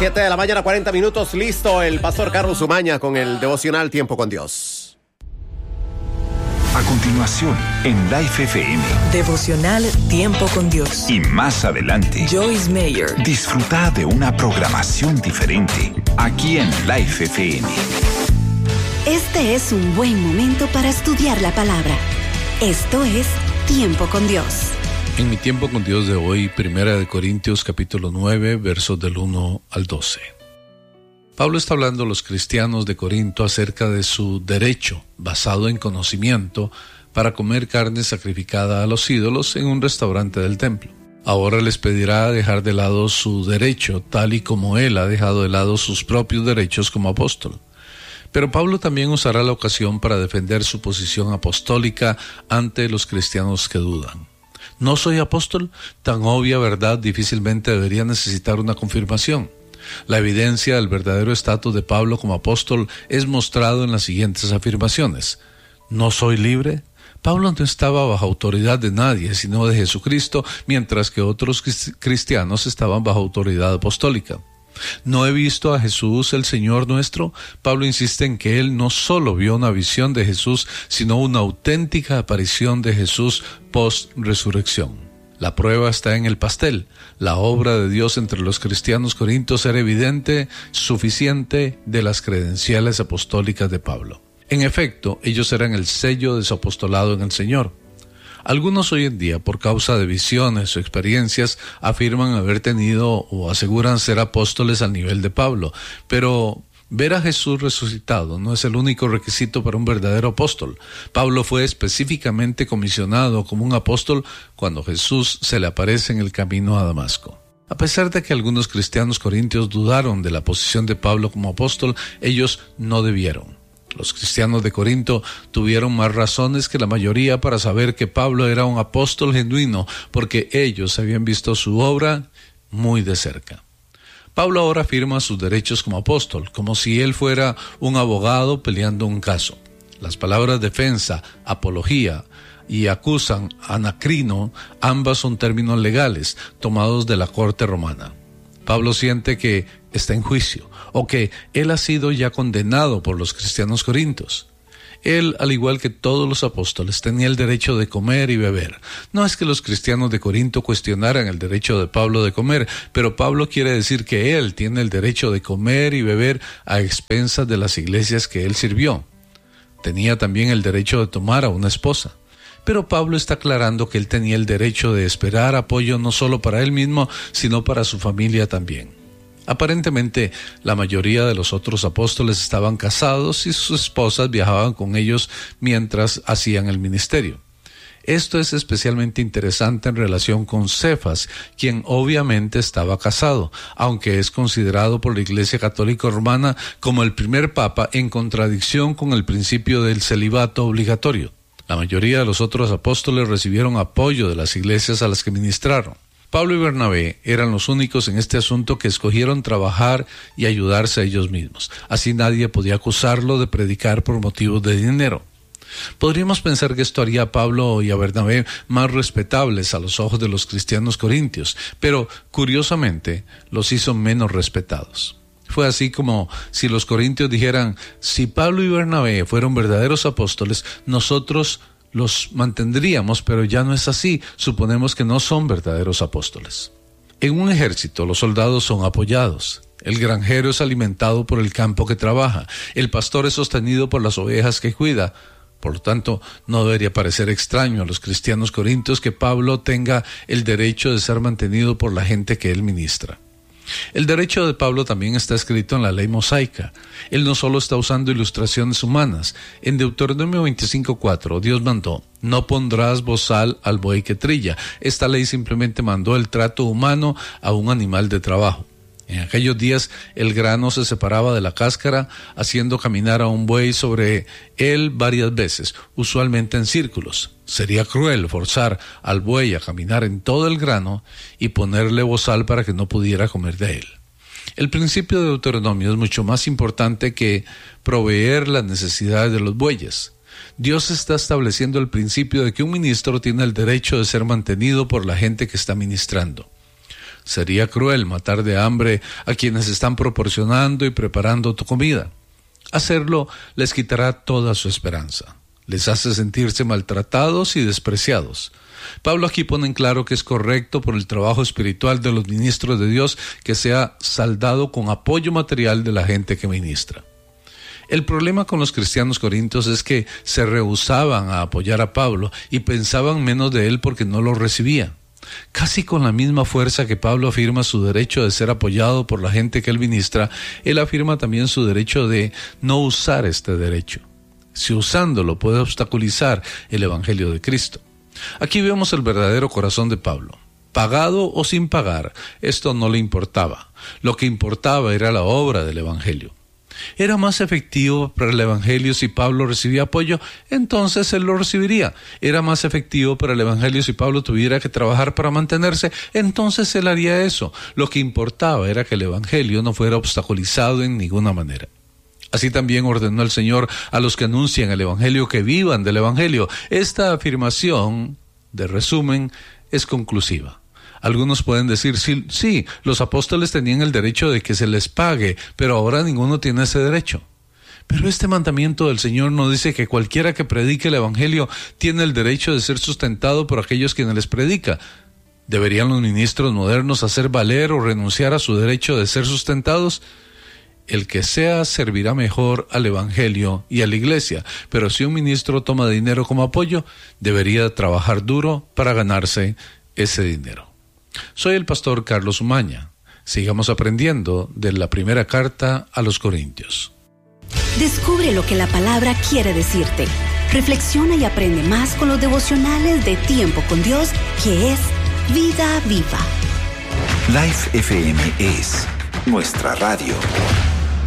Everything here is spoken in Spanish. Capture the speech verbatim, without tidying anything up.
siete de la mañana, cuarenta minutos. Listo el pastor Carlos Umaña con el devocional Tiempo con Dios. A continuación, en Life F M. Devocional Tiempo con Dios. Y más adelante, Joyce Meyer. Disfruta de una programación diferente aquí en Life F M. Este es un buen momento para estudiar la palabra. Esto es Tiempo con Dios. En mi tiempo con Dios de hoy, Primera de Corintios capítulo nueve, versos del uno al doce. Pablo está hablando a los cristianos de Corinto acerca de su derecho, basado en conocimiento, para comer carne sacrificada a los ídolos en un restaurante del templo. Ahora les pedirá dejar de lado su derecho, tal y como él ha dejado de lado sus propios derechos como apóstol. Pero Pablo también usará la ocasión para defender su posición apostólica ante los cristianos que dudan. ¿No soy apóstol? Tan obvia verdad difícilmente debería necesitar una confirmación. La evidencia del verdadero estatus de Pablo como apóstol es mostrado en las siguientes afirmaciones. ¿No soy libre? Pablo no estaba bajo autoridad de nadie, sino de Jesucristo, mientras que otros cristianos estaban bajo autoridad apostólica. ¿No he visto a Jesús el Señor nuestro? Pablo insiste en que él no solo vio una visión de Jesús, sino una auténtica aparición de Jesús post-resurrección. La prueba está en el pastel. La obra de Dios entre los cristianos corintios era evidente, suficiente de las credenciales apostólicas de Pablo. En efecto, ellos eran el sello de su apostolado en el Señor. Algunos hoy en día, por causa de visiones o experiencias, afirman haber tenido o aseguran ser apóstoles al nivel de Pablo, pero ver a Jesús resucitado no es el único requisito para un verdadero apóstol. Pablo fue específicamente comisionado como un apóstol cuando Jesús se le aparece en el camino a Damasco. A pesar de que algunos cristianos corintios dudaron de la posición de Pablo como apóstol, ellos no debieron. Los cristianos de Corinto tuvieron más razones que la mayoría para saber que Pablo era un apóstol genuino, porque ellos habían visto su obra muy de cerca. Pablo ahora afirma sus derechos como apóstol, como si él fuera un abogado peleando un caso. Las palabras defensa, apología y acusan, anacrino, ambas son términos legales tomados de la corte romana. Pablo siente que está en juicio, o que él ha sido ya condenado por los cristianos corintios. Él, al igual que todos los apóstoles, tenía el derecho de comer y beber. No es que los cristianos de Corinto cuestionaran el derecho de Pablo de comer, pero Pablo quiere decir que él tiene el derecho de comer y beber a expensas de las iglesias que él sirvió. Tenía también el derecho de tomar a una esposa. Pero Pablo está aclarando que él tenía el derecho de esperar apoyo no solo para él mismo, sino para su familia también. Aparentemente, la mayoría de los otros apóstoles estaban casados y sus esposas viajaban con ellos mientras hacían el ministerio. Esto es especialmente interesante en relación con Cefas, quien obviamente estaba casado, aunque es considerado por la Iglesia Católica Romana como el primer papa en contradicción con el principio del celibato obligatorio. La mayoría de los otros apóstoles recibieron apoyo de las iglesias a las que ministraron. Pablo y Bernabé eran los únicos en este asunto que escogieron trabajar y ayudarse a ellos mismos. Así nadie podía acusarlo de predicar por motivos de dinero. Podríamos pensar que esto haría a Pablo y a Bernabé más respetables a los ojos de los cristianos corintios, pero curiosamente los hizo menos respetados. Fue así como si los corintios dijeran, si Pablo y Bernabé fueron verdaderos apóstoles, nosotros los mantendríamos, pero ya no es así, suponemos que no son verdaderos apóstoles. En un ejército los soldados son apoyados, el granjero es alimentado por el campo que trabaja, el pastor es sostenido por las ovejas que cuida. Por lo tanto, no debería parecer extraño a los cristianos corintios que Pablo tenga el derecho de ser mantenido por la gente que él ministra. El derecho de Pablo también está escrito en la ley mosaica. Él no solo está usando ilustraciones humanas. En Deuteronomio veinticinco cuatro, Dios mandó, no pondrás bozal al buey que trilla. Esta ley simplemente mandó el trato humano a un animal de trabajo. En aquellos días el grano se separaba de la cáscara, haciendo caminar a un buey sobre él varias veces, usualmente en círculos. Sería cruel forzar al buey a caminar en todo el grano y ponerle bozal para que no pudiera comer de él. El principio de Deuteronomio es mucho más importante que proveer las necesidades de los bueyes. Dios está estableciendo el principio de que un ministro tiene el derecho de ser mantenido por la gente que está ministrando. Sería cruel matar de hambre a quienes están proporcionando y preparando tu comida. Hacerlo les quitará toda su esperanza. Les hace sentirse maltratados y despreciados. Pablo aquí pone en claro que es correcto por el trabajo espiritual de los ministros de Dios que sea saldado con apoyo material de la gente que ministra. El problema con los cristianos corintios es que se rehusaban a apoyar a Pablo y pensaban menos de él porque no lo recibía. Casi con la misma fuerza que Pablo afirma su derecho de ser apoyado por la gente que él ministra, él afirma también su derecho de no usar este derecho, si usándolo puede obstaculizar el evangelio de Cristo. Aquí vemos el verdadero corazón de Pablo. Pagado o sin pagar, esto no le importaba. Lo que importaba era la obra del evangelio. Era más efectivo para el evangelio si Pablo recibía apoyo, entonces él lo recibiría. Era más efectivo para el evangelio si Pablo tuviera que trabajar para mantenerse, entonces él haría eso. Lo que importaba era que el evangelio no fuera obstaculizado en ninguna manera. Así también ordenó el Señor a los que anuncian el evangelio que vivan del evangelio. Esta afirmación, de resumen, es conclusiva. Algunos pueden decir, sí, sí, los apóstoles tenían el derecho de que se les pague, pero ahora ninguno tiene ese derecho. Pero este mandamiento del Señor no dice que cualquiera que predique el evangelio tiene el derecho de ser sustentado por aquellos quienes les predica. ¿Deberían los ministros modernos hacer valer o renunciar a su derecho de ser sustentados? El que sea servirá mejor al evangelio y a la iglesia, pero si un ministro toma dinero como apoyo, debería trabajar duro para ganarse ese dinero. Soy el pastor Carlos Umaña. Sigamos aprendiendo de la primera carta a los Corintios. Descubre lo que la palabra quiere decirte. Reflexiona y aprende más con los devocionales de Tiempo con Dios, que es Vida Viva. Life F M es nuestra radio.